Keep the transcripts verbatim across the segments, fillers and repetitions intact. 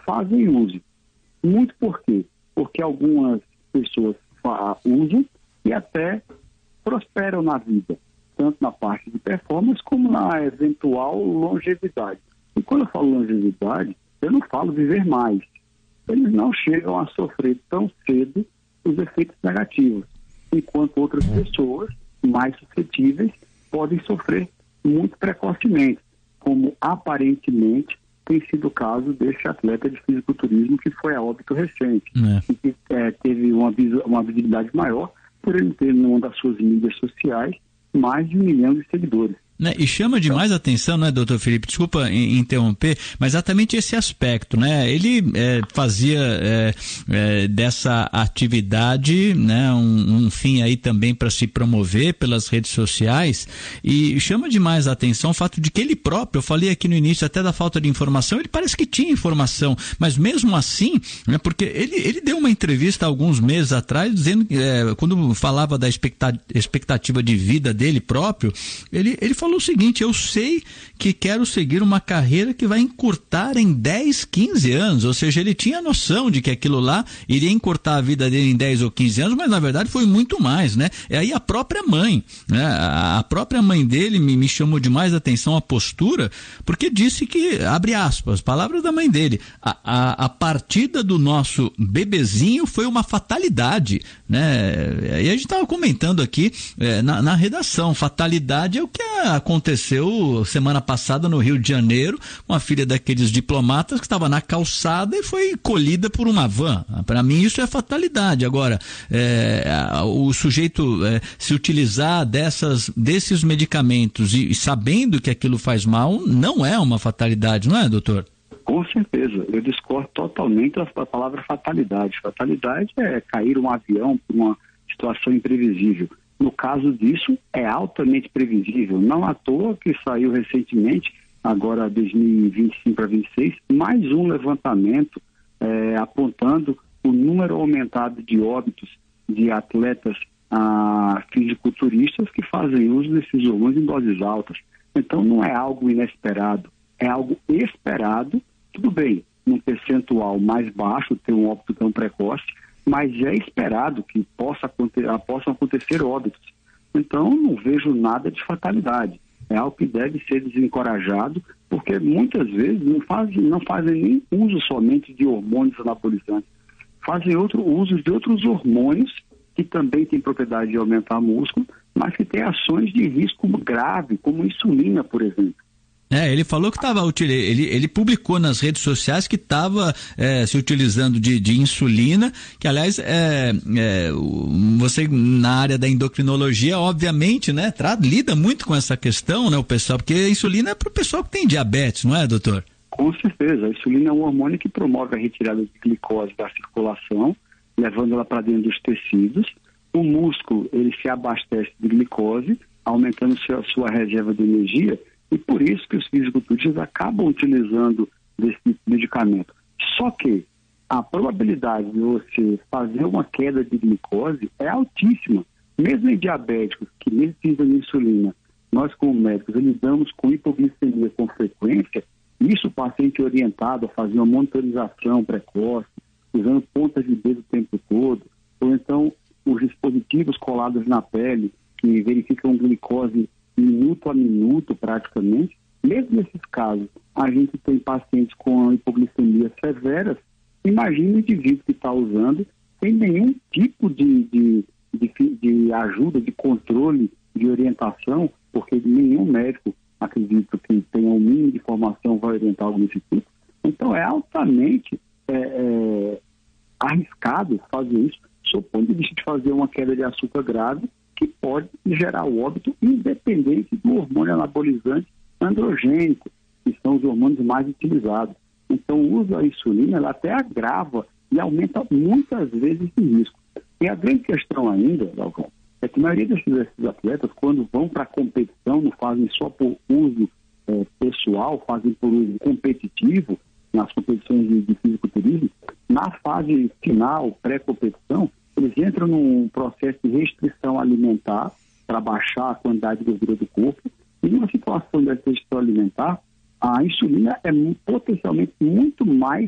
fazem uso. Muito por quê? Porque algumas pessoas usam e até prosperam na vida, tanto na parte de performance como na eventual longevidade. E quando eu falo longevidade, eu não falo viver mais. Eles não chegam a sofrer tão cedo os efeitos negativos, enquanto outras pessoas mais suscetíveis podem sofrer muito precocemente, como aparentemente tem sido o caso desse atleta de fisiculturismo que foi a óbito recente, é. e que é, teve uma, uma visibilidade maior por ele ter, numa das suas mídias sociais, mais de um milhão de seguidores. Né? E chama demais a atenção, né, doutor Felipe? Desculpa interromper, mas exatamente esse aspecto, né? Ele é, fazia é, é, dessa atividade, né, um, um fim aí também para se promover pelas redes sociais, e chama demais a atenção o fato de que ele próprio, eu falei aqui no início até da falta de informação, ele parece que tinha informação, mas mesmo assim, né, porque ele, ele deu uma entrevista há alguns meses atrás, dizendo, é, quando falava da expectativa de vida dele próprio, ele, ele falou falou o seguinte: eu sei que quero seguir uma carreira que vai encurtar em dez, quinze anos, ou seja, ele tinha noção de que aquilo lá iria encurtar a vida dele em dez ou quinze anos, mas na verdade foi muito mais, né? E aí a própria mãe, né? A própria mãe dele me, me chamou demais a atenção a postura, porque disse que, abre aspas, palavras da mãe dele, a, a, a partida do nosso bebezinho foi uma fatalidade, né? E a gente estava comentando aqui é, na, na redação, fatalidade é o que aconteceu semana passada no Rio de Janeiro, com a filha daqueles diplomatas que estava na calçada e foi colhida por uma van. Para mim isso é fatalidade. Agora, é, o sujeito é, se utilizar dessas, desses medicamentos e, e sabendo que aquilo faz mal, não é uma fatalidade, não é, doutor? Com certeza, eu discordo totalmente da palavra fatalidade. Fatalidade é cair um avião por uma situação imprevisível. No caso disso, é altamente previsível. Não à toa que saiu recentemente, agora dois mil e vinte e cinco para vinte e seis, mais um levantamento é, apontando o número aumentado de óbitos de atletas ah, fisiculturistas que fazem uso desses hormônios em doses altas. Então não é algo inesperado, é algo esperado. Tudo bem, num percentual mais baixo, ter um óbito tão precoce, mas é esperado que possa acontecer, possam acontecer óbitos. Então, não vejo nada de fatalidade. É algo que deve ser desencorajado, porque muitas vezes não fazem, não fazem nem uso somente de hormônios anabolizantes, fazem outro uso de outros hormônios que também têm propriedade de aumentar músculo, mas que têm ações de risco grave, como insulina, por exemplo. É, ele falou que estava, ele, ele publicou nas redes sociais que estava é, se utilizando de, de insulina, que aliás, é, é, você na área da endocrinologia, obviamente, né, tra, lida muito com essa questão, né, o pessoal, porque a insulina é para o pessoal que tem diabetes, não é, doutor? Com certeza, a insulina é um hormônio que promove a retirada de glicose da circulação, levando ela para dentro dos tecidos. O músculo, ele se abastece de glicose, aumentando sua, sua reserva de energia. E por isso que os fisiculturistas acabam utilizando desse medicamento. Só que a probabilidade de você fazer uma queda de glicose é altíssima. Mesmo em diabéticos que precisam de insulina, nós como médicos lidamos com hipoglicemia com frequência, isso o paciente orientado a fazer uma monitorização precoce, usando pontas de dedo o tempo todo, ou então os dispositivos colados na pele que verificam glicose minuto a minuto praticamente. Mesmo nesses casos, a gente tem pacientes com hipoglicemia severas. Imagine o indivíduo que está usando sem nenhum tipo de, de, de, de ajuda, de controle, de orientação, porque nenhum médico, acredito que tenha um mínimo de formação, vai orientar algum desse tipo. Então é altamente é, é, arriscado fazer isso, sob o ponto de vista de fazer uma queda de açúcar grave, que pode gerar o óbito independente do hormônio anabolizante androgênico, que são os hormônios mais utilizados. Então, o uso da insulina, ela até agrava e aumenta muitas vezes esse risco. E a grande questão ainda, Galvão, é que a maioria desses, desses atletas, quando vão para a competição, não fazem só por uso é, pessoal, fazem por uso competitivo, nas competições de, de fisiculturismo, na fase final, pré-competição, eles entram num processo de restrição alimentar para baixar a quantidade de gordura do corpo. E numa situação de restrição alimentar, a insulina é potencialmente muito mais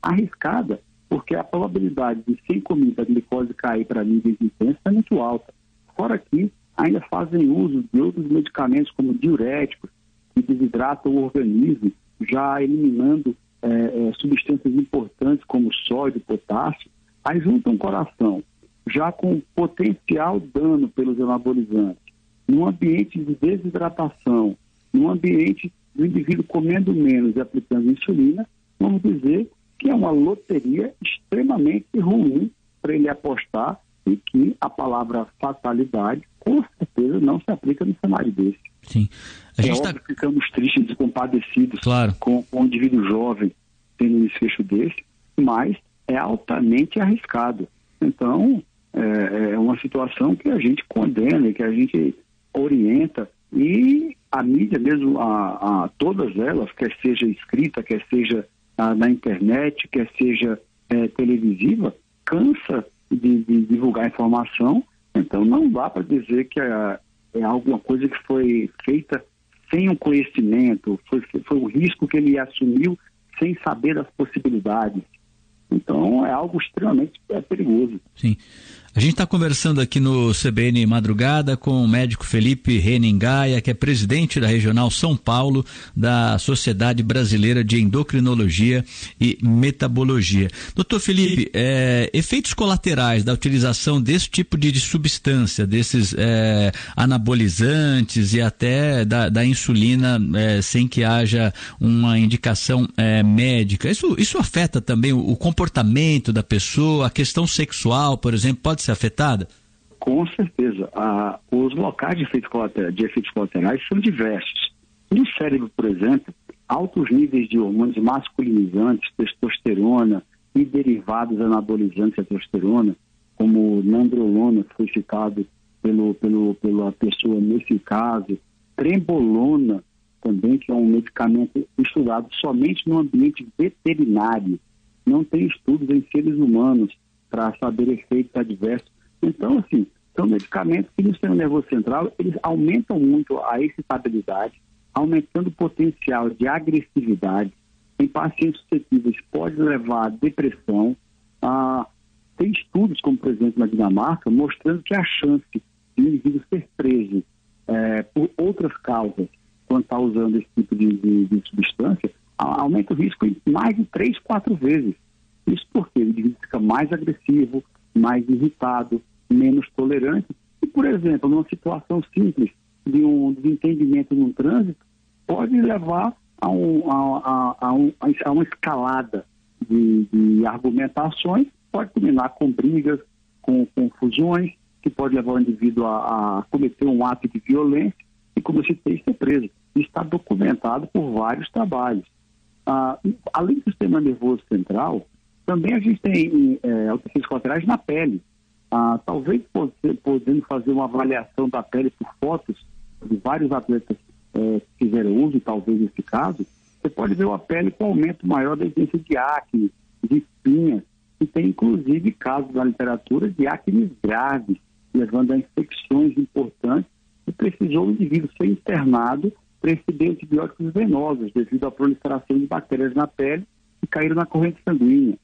Arriscada, porque a probabilidade de, sem comida, a glicose cair para níveis intensos é muito alta. Fora que ainda fazem uso de outros medicamentos, como diuréticos, que desidratam o organismo, já eliminando é, é, substâncias importantes como sódio, potássio. Aí juntam o coração, já com potencial dano pelos anabolizantes, num ambiente de desidratação, num ambiente do indivíduo comendo menos e aplicando insulina, vamos dizer que é uma loteria extremamente ruim para ele apostar e que a palavra fatalidade, com certeza, não se aplica no cenário desse. Sim. A gente é tá... óbvio que ficamos tristes e compadecidos claro. com, com um indivíduo jovem tendo um desfecho desse, mas é altamente arriscado. Então, é, é uma situação que a gente condena, que a gente orienta, e a mídia mesmo, a, a, todas elas, quer seja escrita, quer seja a, na internet, quer seja é, televisiva, cansa de, de divulgar informação. Então não dá para dizer que é, é alguma coisa que foi feita sem um conhecimento, foi, foi um risco que ele assumiu sem saber das possibilidades. Então é algo extremamente é, perigoso. Sim. A gente está conversando aqui no C B N Madrugada com o médico Felipe Reningaia, que é presidente da Regional São Paulo da Sociedade Brasileira de Endocrinologia e Metabologia. Doutor Felipe, é, efeitos colaterais da utilização desse tipo de, de substância, desses é, anabolizantes e até da, da insulina é, sem que haja uma indicação é, médica, isso, isso afeta também o, o comportamento da pessoa, a questão sexual, por exemplo, pode ser afetada? Com certeza. Ah, os locais de efeitos colaterais, de efeitos colaterais são diversos. No cérebro, por exemplo, altos níveis de hormônios masculinizantes, testosterona e derivados anabolizantes da testosterona, como nandrolona, que foi citado pelo, pelo, pela pessoa nesse caso, trembolona também, que é um medicamento estudado somente no ambiente veterinário. Não tem estudos em seres humanos para saber efeitos adversos. Então, assim, são medicamentos que no sistema nervoso central, eles aumentam muito a excitabilidade, aumentando o potencial de agressividade. Em pacientes suscetíveis pode levar a depressão. Ah, tem estudos, como por exemplo na Dinamarca, mostrando que a chance de um indivíduo ser preso eh, por outras causas, quando está usando esse tipo de, de, de substância, aumenta o risco em mais de três, quatro vezes. Isso porque o indivíduo fica mais agressivo, mais irritado, menos tolerante. E, por exemplo, numa situação simples de um desentendimento no trânsito, pode levar a, um, a, a, a, um, a uma escalada de, de argumentações, pode culminar com brigas, com confusões, que pode levar o indivíduo a, a cometer um ato de violência e, como eu citei, ser preso. Isso está documentado por vários trabalhos. Ah, além do sistema nervoso central, também a gente tem é, efeitos colaterais na pele. Ah, talvez podendo fazer uma avaliação da pele por fotos de vários atletas é, que fizeram uso, talvez nesse caso, você pode ver uma pele com aumento maior da incidência de acne, de espinhas, e tem inclusive casos na literatura de acne graves, levando a infecções importantes, e precisou o indivíduo ser internado para receber antibióticos venosos devido à proliferação de bactérias na pele que caíram na corrente sanguínea.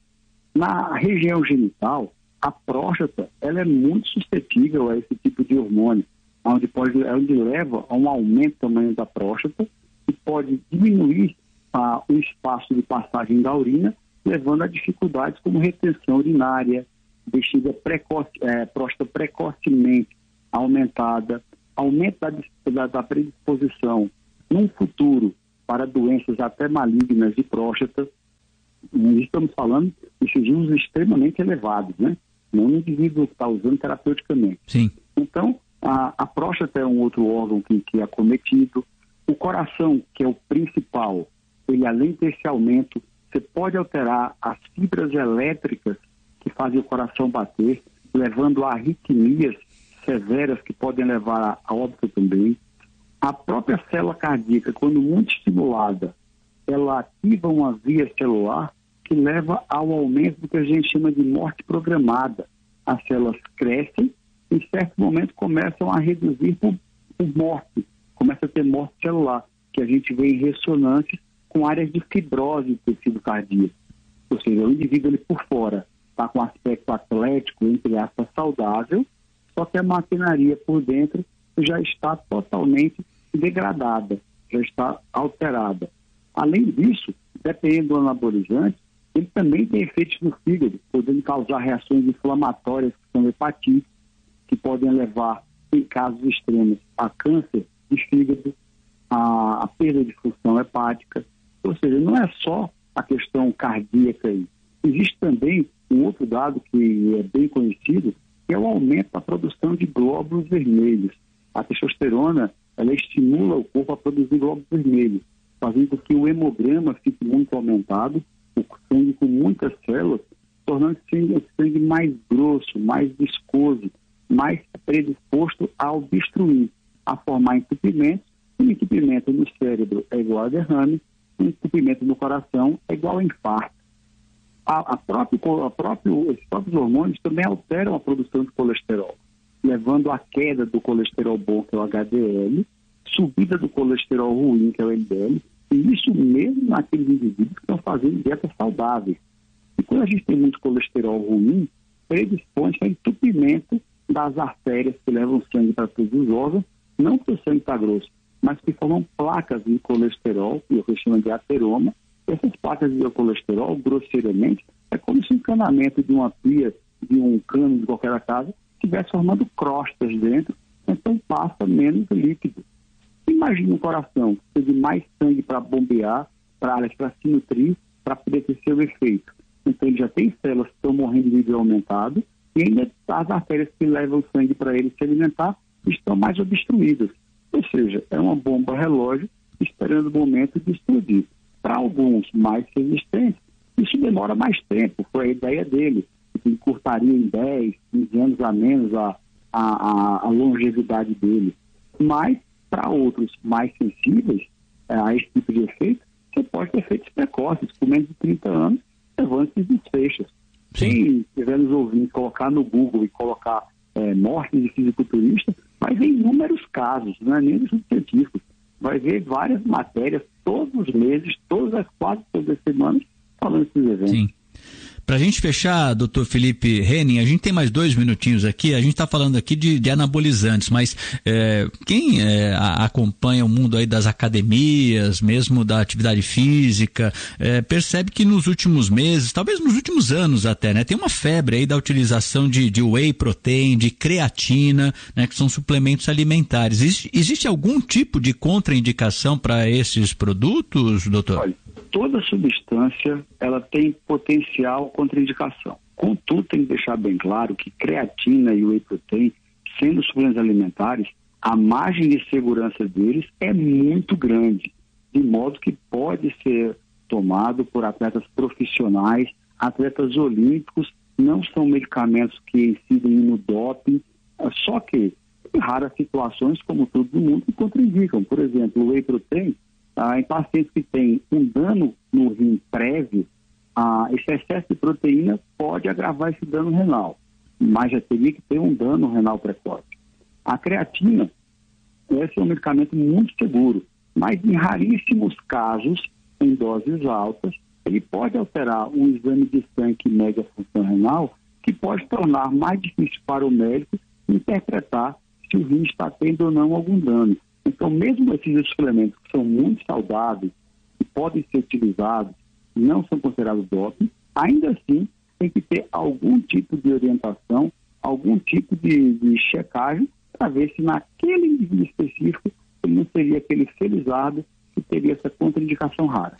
Na região genital, a próstata ela é muito suscetível a esse tipo de hormônio, onde, pode, onde leva a um aumento do tamanho da próstata e pode diminuir ah, o espaço de passagem da urina, levando a dificuldades como retenção urinária, bexiga precoce, é, próstata precocemente aumentada, aumento da, da, da predisposição num futuro para doenças até malignas de próstata. Estamos falando de usos extremamente elevados, né? Não no indivíduo que está usando terapeuticamente. Sim. Então, a, a próstata é um outro órgão que, que é acometido. O coração, que é o principal, ele além desse aumento, você pode alterar as fibras elétricas que fazem o coração bater, levando a arritmias severas que podem levar a óbito também. A própria célula cardíaca, quando muito estimulada, ela ativa uma via celular que leva ao aumento do que a gente chama de morte programada. As células crescem e, em certo momento, começam a reduzir por, por morte. Começa a ter morte celular, que a gente vê em ressonância com áreas de fibrose do tecido cardíaco. Ou seja, o indivíduo ele por fora está com aspecto atlético, entre aspas, saudável, só que a maquinaria por dentro já está totalmente degradada, já está alterada. Além disso, dependendo do anabolizante, ele também tem efeitos no fígado, podendo causar reações inflamatórias, que são hepatites, que podem levar, em casos extremos, a câncer de fígado, a, a perda de função hepática. Ou seja, não é só a questão cardíaca aí. Existe também um outro dado que é bem conhecido, que é o aumento da produção de glóbulos vermelhos. A testosterona, ela estimula o corpo a produzir glóbulos vermelhos, fazendo com que o hemograma fique muito aumentado, o sangue com muitas células, tornando o sangue mais grosso, mais viscoso, mais predisposto a obstruir, a formar entupimentos. Um entupimento no cérebro é igual a derrame, um entupimento no coração é igual a infarto. A, a próprio, a próprio, esses próprios hormônios também alteram a produção de colesterol, levando à queda do colesterol bom, que é o H D L, subida do colesterol ruim, que é o L D L, e isso mesmo naqueles indivíduos que estão fazendo dietas saudáveis. E quando a gente tem muito colesterol ruim, predispõe a entupimento das artérias que levam sangue para todos os órgãos, não porque o sangue está grosso, mas que formam placas de colesterol, que eu chamo de ateroma. Essas placas de colesterol, grosseiramente, é como se o encanamento de uma pia, de um cano de qualquer casa, estivesse formando crostas dentro, então passa menos líquido. Imagina um coração que precisa de mais sangue para bombear, para se nutrir, para poder ter seu efeito. Então ele já tem células que estão morrendo de nível aumentado e ainda as artérias que levam o sangue para ele se alimentar estão mais obstruídas. Ou seja, é uma bomba relógio esperando o momento de explodir. Para alguns mais resistentes, isso demora mais tempo, foi a ideia dele, que encurtaria em dez, quinze anos a menos a, a, a longevidade dele. Mas, para outros mais sensíveis a esse tipo de efeito, você pode ter efeitos precoces, com menos de trinta anos, levando esses desfechos. Quem estiver nos ouvindo, colocar no Google e colocar é, mortes de fisiculturista, vai ver inúmeros casos, não é nem dos científicos. Vai ver várias matérias, todos os meses, todas as quase todas as semanas, falando desses eventos. Sim. Para a gente fechar, doutor Felipe Henning, a gente tem mais dois minutinhos aqui, a gente está falando aqui de, de anabolizantes, mas é, quem é, a, acompanha o mundo aí das academias, mesmo da atividade física, é, percebe que nos últimos meses, talvez nos últimos anos até, né, tem uma febre aí da utilização de, de whey protein, de creatina, né, que são suplementos alimentares. Existe, existe algum tipo de contraindicação para esses produtos, doutor? Olha, toda substância ela tem potencial contraindicação. Contudo, tem que deixar bem claro que creatina e whey protein, sendo suplementos alimentares, a margem de segurança deles é muito grande, de modo que pode ser tomado por atletas profissionais, atletas olímpicos, não são medicamentos que incidem no doping, só que em raras situações, como todo mundo, contraindicam. Por exemplo, o whey protein, Ah, em pacientes que têm um dano no rim prévio, ah, esse excesso de proteína pode agravar esse dano renal, mas já teria que ter um dano renal precoce. A creatina, esse é um medicamento muito seguro, mas em raríssimos casos, em doses altas, ele pode alterar um exame de sangue que mede a função renal, que pode tornar mais difícil para o médico interpretar se o rim está tendo ou não algum dano. Então, mesmo esses suplementos que são muito saudáveis, que podem ser utilizados, não são considerados doping, ainda assim tem que ter algum tipo de orientação, algum tipo de, de checagem, para ver se naquele indivíduo específico ele não seria aquele felizardo que teria essa contraindicação rara.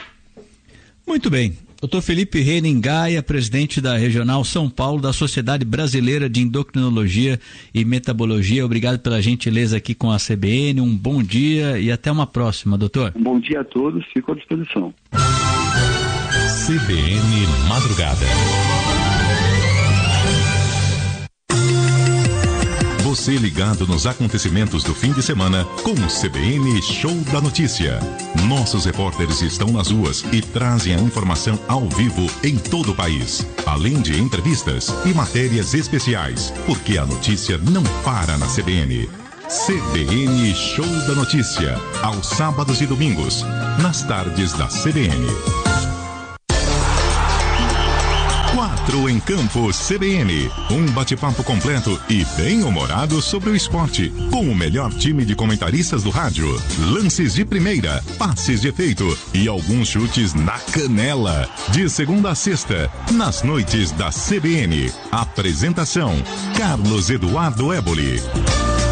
Muito bem. doutor Felipe Henning Gaia, presidente da Regional São Paulo da Sociedade Brasileira de Endocrinologia e Metabologia. Obrigado pela gentileza aqui com a C B N. Um bom dia e até uma próxima, doutor. Um bom dia a todos. Fico à disposição. C B N Madrugada. Você ligado nos acontecimentos do fim de semana com o C B N Show da Notícia. Nossos repórteres estão nas ruas e trazem a informação ao vivo em todo o país, além de entrevistas e matérias especiais, porque a notícia não para na C B N. C B N Show da Notícia, aos sábados e domingos, nas tardes da C B N. Entrou em Campo C B N. Um bate-papo completo e bem-humorado sobre o esporte, com o melhor time de comentaristas do rádio. Lances de primeira, passes de efeito e alguns chutes na canela. De segunda a sexta, nas noites da C B N. Apresentação: Carlos Eduardo Éboli.